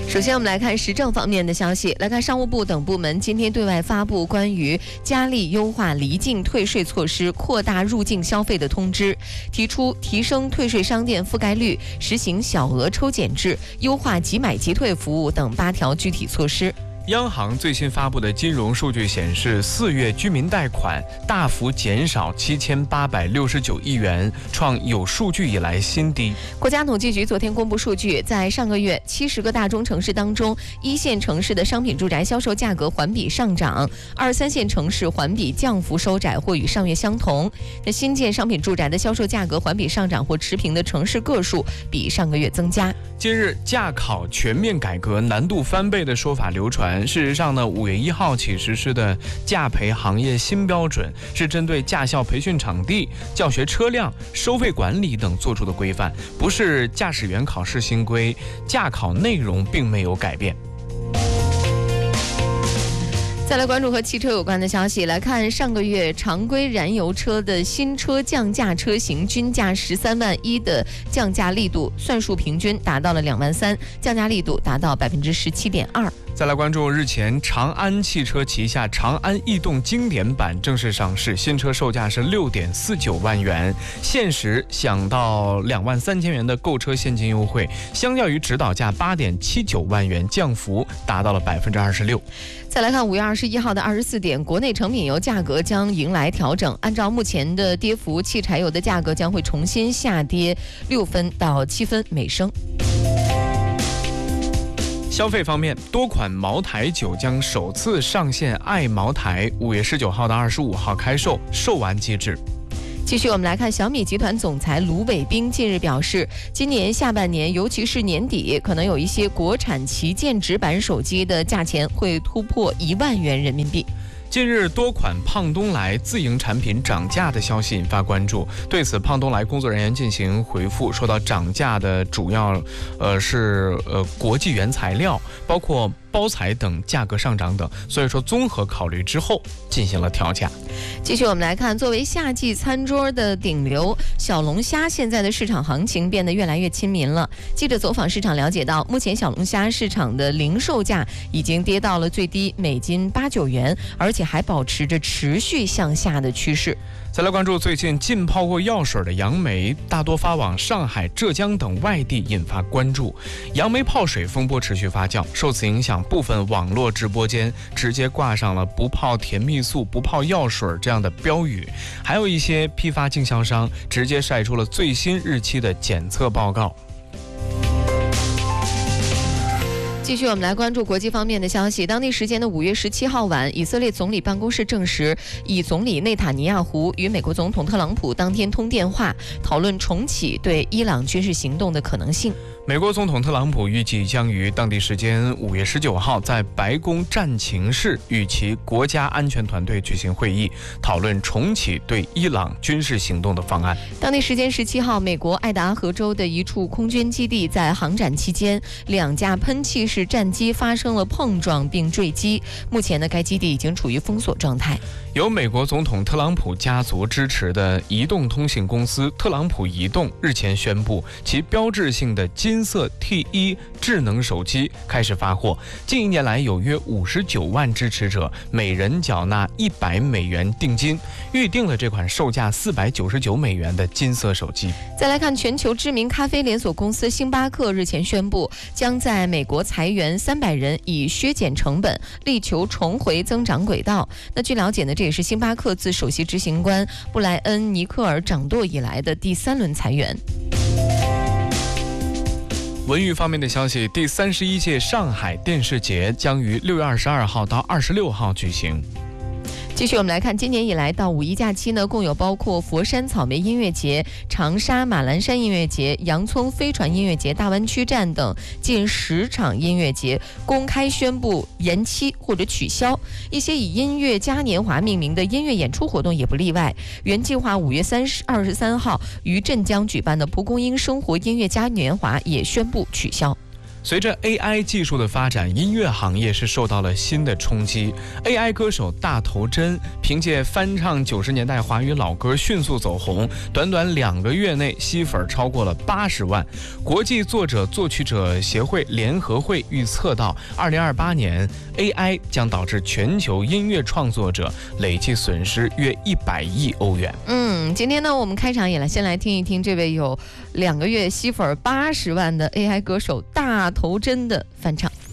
首先我们来看时政方面的消息，来看商务部等部门今天对外发布关于加力优化离境退税措施、扩大入境消费的通知，提出提升退税商店覆盖率、实行小额抽检制、优化即买即退服务等8条具体措施。 央行最新发布的金融数据显示，4月居民贷款大幅减少7869亿元，创有数据以来新低。 国家统计局昨天公布数据，在上个月70个大中城市当中，1线城市的商品住宅销售价格环比上涨，2、3线城市环比降幅收窄或与上月相同。那新建商品住宅的销售价格环比上涨或持平的城市个数比上个月增加。 近日，驾考全面改革难度翻倍的说法流传。事实上呢，5月1号起实施的驾培行业新标准是针对驾校培训场地、教学车辆、收费管理等做出的规范，不是驾驶员考试新规，驾考内容并没有改变。 再来关注和汽车有关的消息，来看上个月常规燃油车的新车降价车型均价13万1的降价力度，算数平均达到了2万3，降价力度达到17.2%。 再来关注日前长安汽车旗下长安逸动经典版正式上市，新车售价是6.49万元，限时享到2万3千元的购车现金优惠，相较于指导价8.79万元，降幅达到了26%。 再来看5月21号的24点，国内成品油价格将迎来调整，按照目前的跌幅，汽柴油的价格将会重新下跌6分到7分每升。 消费方面，多款茅台酒将首次上线爱茅台，5月19号到25号开售，售完即止。 继续我们来看小米集团总裁卢伟冰近日表示，今年下半年尤其是年底，可能有一些国产旗舰直板手机的价钱会突破1万元人民币。 近日，多款胖东来自营产品涨价的消息引发关注。对此，胖东来工作人员进行回复，说到涨价的主要是国际原材料，包括包材等价格上涨等，所以说综合考虑之后进行了调价。 继续我们来看，作为夏季餐桌的顶流，小龙虾现在的市场行情变得越来越亲民了。记者走访市场了解到，目前小龙虾市场的零售价已经跌到了最低每斤8、9元，而且还保持着持续向下的趋势。 再来关注最近浸泡过药水的杨梅，大多发往上海、浙江等外地，引发关注。杨梅泡水风波持续发酵，受此影响，部分网络直播间直接挂上了不泡甜蜜素、不泡药水这样的标语，还有一些批发经销商直接晒出了最新日期的检测报告。 继续我们来关注国际方面的消息。当地时间的5月17号晚，以色列总理办公室证实，以总理内塔尼亚胡与美国总统特朗普当天通电话，讨论重启对伊朗军事行动的可能性。 美国总统特朗普预计将于当地时间5月19号在白宫战情室与其国家安全团队举行会议，讨论重启对伊朗军事行动的方案。 当地时间17号，美国爱达荷州的一处空军基地在航展期间，2架喷气式战机发生了碰撞并坠机，目前呢该基地已经处于封锁状态。 由美国总统特朗普家族支持的移动通信公司特朗普移动日前宣布，其标志性的金色 T1 智能手机开始发货，近1年来有约59万支持者，每人缴纳$100定金，预定了这款售价$499的金色手机。 再来看全球知名咖啡连锁公司星巴克日前宣布，将在美国裁员300人，以削减成本，力求重回增长轨道。那据了解呢，这也是星巴克自首席执行官布莱恩·尼克尔掌舵以来的第3轮裁员。 文娱方面的消息，第31届上海电视节将于6月22号到26号举行。 继续我们来看，今年以来到5一假期呢，共有包括佛山草莓音乐节、长沙马栏山音乐节、洋葱飞船音乐节、大湾区站等近10场音乐节公开宣布延期或者取消。一些以音乐嘉年华命名的音乐演出活动也不例外。原计划5月23号于镇江举办的蒲公英生活音乐嘉年华也宣布取消。 随着 AI 技术的发展，音乐行业是受到了新的冲击。AI 歌手大头针凭借翻唱90年代华语老歌迅速走红，短短2个月内吸粉超过了80万。国际作者作曲者协会联合会预测到，2028年 AI 将导致全球音乐创作者累计损失约100亿欧元。 今天呢，我们开场也先来听一听这位有2个月吸粉80万的 AI 歌手大头针的翻唱。